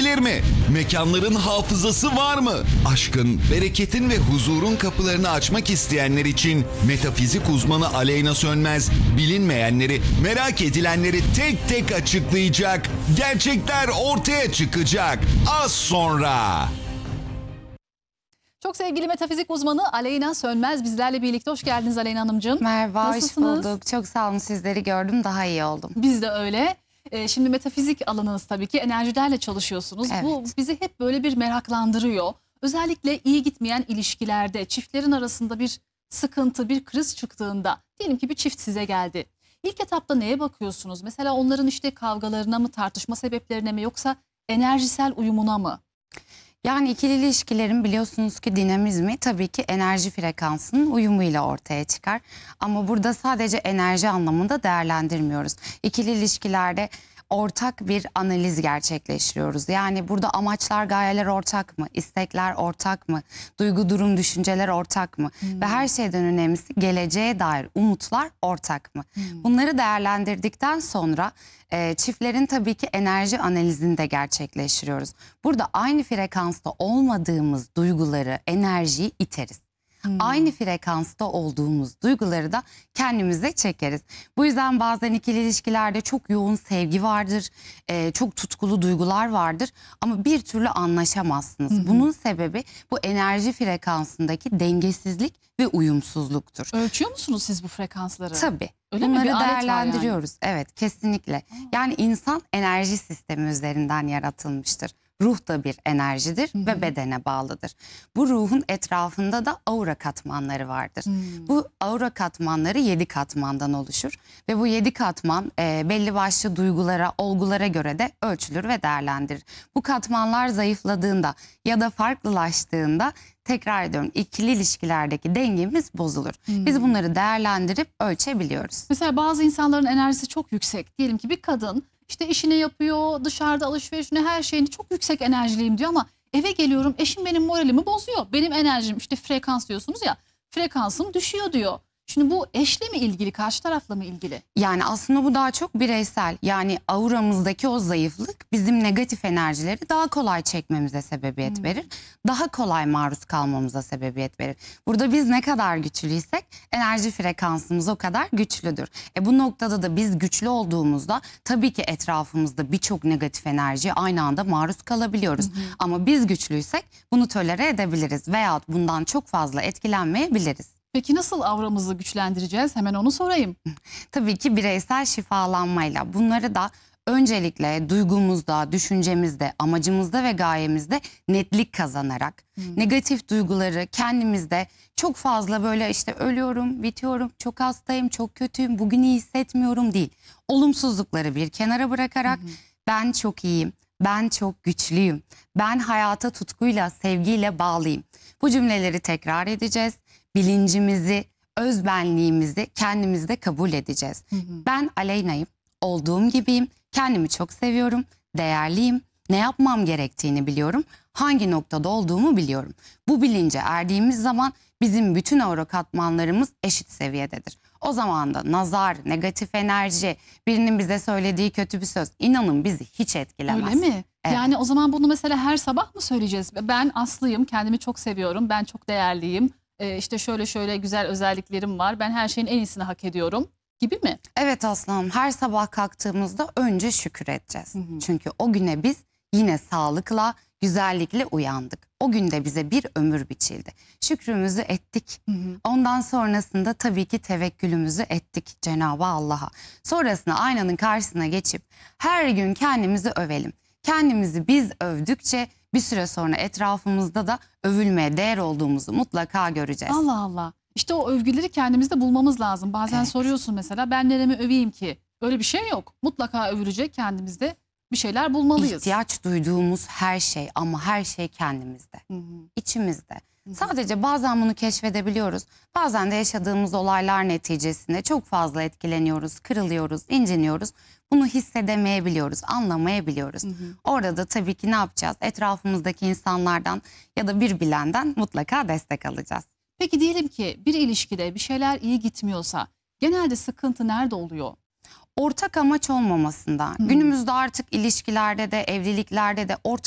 olabilir mi? Mekanların hafızası var mı? Aşkın, bereketin ve huzurun kapılarını açmak isteyenler için metafizik uzmanı Aleyna Sönmez, bilinmeyenleri, merak edilenleri tek tek açıklayacak. Gerçekler ortaya çıkacak. Az sonra. Çok sevgili metafizik uzmanı Aleyna Sönmez bizlerle birlikte. Hoş geldiniz Aleyna Hanımcığım. Merhaba, Nasılsınız? hoş bulduk. Çok sağ olun, sizleri gördüm, daha iyi oldum. Biz de öyle. Şimdi metafizik alanınız tabii ki, enerjilerle çalışıyorsunuz. Evet. Bu bizi hep böyle bir meraklandırıyor. Özellikle iyi gitmeyen ilişkilerde, çiftlerin arasında bir sıkıntı, bir kriz çıktığında, diyelim ki bir çift size geldi. İlk etapta neye bakıyorsunuz? Mesela onların işte kavgalarına mı, tartışma sebeplerine mi, yoksa enerjisel uyumuna mı? Yani ikili ilişkilerin biliyorsunuz ki dinamizmi tabii ki enerji frekansının uyumuyla ortaya çıkar. Ama burada sadece enerji anlamında değerlendirmiyoruz. İkili ilişkilerde ortak bir analiz gerçekleştiriyoruz. Yani burada amaçlar, gayeler ortak mı? İstekler ortak mı? Duygu, durum, düşünceler ortak mı? Ve her şeyden önemlisi geleceğe dair umutlar ortak mı? Bunları değerlendirdikten sonra çiftlerin tabii ki enerji analizini de gerçekleştiriyoruz. Burada aynı frekansta olmadığımız duyguları, enerjiyi iteriz. Aynı frekansta olduğumuz duyguları da kendimize çekeriz. Bu yüzden bazen ikili ilişkilerde çok yoğun sevgi vardır, çok tutkulu duygular vardır ama bir türlü anlaşamazsınız. Bunun sebebi bu enerji frekansındaki dengesizlik ve uyumsuzluktur. Ölçüyor musunuz siz bu frekansları? Tabii. Öyle mi? Bunları Bir alet var değerlendiriyoruz. Evet, kesinlikle. Yani insan enerji sistemi üzerinden yaratılmıştır. Ruh da bir enerjidir ve bedene bağlıdır. Bu ruhun etrafında da aura katmanları vardır. Bu aura katmanları 7 katmandan oluşur. Ve bu 7 katman belli başlı duygulara, olgulara göre de ölçülür ve değerlendirilir. Bu katmanlar zayıfladığında ya da farklılaştığında, tekrar ediyorum, ikili ilişkilerdeki dengemiz bozulur. Biz bunları değerlendirip ölçebiliyoruz. Mesela bazı insanların enerjisi çok yüksek. Diyelim ki bir kadın işte işini yapıyor, dışarıda alışverişini, her şeyini çok yüksek enerjiliyim diyor ama eve geliyorum, eşim benim moralimi bozuyor. Benim enerjim, işte frekans diyorsunuz ya, frekansım düşüyor diyor. Şimdi bu eşle mi ilgili, karşı tarafla mı ilgili? Yani aslında bu daha çok bireysel. Yani auramızdaki o zayıflık bizim negatif enerjileri daha kolay çekmemize sebebiyet verir. Daha kolay maruz kalmamıza sebebiyet verir. Burada biz ne kadar güçlüysek enerji frekansımız o kadar güçlüdür. Bu noktada da biz güçlü olduğumuzda tabii ki etrafımızda birçok negatif enerjiye aynı anda maruz kalabiliyoruz. Ama biz güçlüysek bunu tolere edebiliriz veyahut bundan çok fazla etkilenmeyebiliriz. Peki nasıl auramızı güçlendireceğiz? Hemen onu sorayım. Tabii ki bireysel şifalanmayla bunları da öncelikle duygumuzda, düşüncemizde, amacımızda ve gayemizde netlik kazanarak negatif duyguları kendimizde çok fazla böyle işte ölüyorum, bitiyorum, çok hastayım, çok kötüyüm, bugün iyi hissetmiyorum değil. Olumsuzlukları bir kenara bırakarak ben çok iyiyim, ben çok güçlüyüm, ben hayata tutkuyla, sevgiyle bağlıyım. Bu cümleleri tekrar edeceğiz. Bilincimizi, özbenliğimizi kendimizde kabul edeceğiz. Ben Aleyna'yım, olduğum gibiyim, kendimi çok seviyorum, değerliyim, ne yapmam gerektiğini biliyorum, hangi noktada olduğumu biliyorum. Bu bilince erdiğimiz zaman bizim bütün aura katmanlarımız eşit seviyededir. O zaman da nazar, negatif enerji, birinin bize söylediği kötü bir söz, inanın bizi hiç etkilemez. Öyle mi? Evet. Yani o zaman bunu mesela her sabah mı söyleyeceğiz? Ben Aslı'yım, kendimi çok seviyorum, ben çok değerliyim. İşte şöyle şöyle güzel özelliklerim var. Ben her şeyin en iyisini hak ediyorum gibi mi? Evet aslanım, her sabah kalktığımızda önce şükür edeceğiz. Çünkü o güne biz yine sağlıkla, güzellikle uyandık. O günde bize bir ömür biçildi. Şükrümüzü ettik. Ondan sonrasında tabii ki tevekkülümüzü ettik Cenab-ı Allah'a. Sonrasında aynanın karşısına geçip her gün kendimizi övelim. Kendimizi biz övdükçe bir süre sonra etrafımızda da övülmeye değer olduğumuzu mutlaka göreceğiz. Allah Allah. İşte o övgüleri kendimizde bulmamız lazım. Bazen soruyorsun mesela, ben neremi öveyim ki? Öyle bir şey yok. Mutlaka övülecek, kendimizde bir şeyler bulmalıyız. İhtiyaç duyduğumuz her şey, ama her şey kendimizde, içimizde. Sadece bazen bunu keşfedebiliyoruz. Bazen de yaşadığımız olaylar neticesinde çok fazla etkileniyoruz, kırılıyoruz, inciniyoruz. Bunu hissedemeyebiliyoruz, anlamayabiliyoruz. Orada da tabii ki ne yapacağız? Etrafımızdaki insanlardan ya da bir bilenden mutlaka destek alacağız. Peki diyelim ki bir ilişkide bir şeyler iyi gitmiyorsa genelde sıkıntı nerede oluyor? Ortak amaç olmamasında. Günümüzde artık ilişkilerde de, evliliklerde de ortak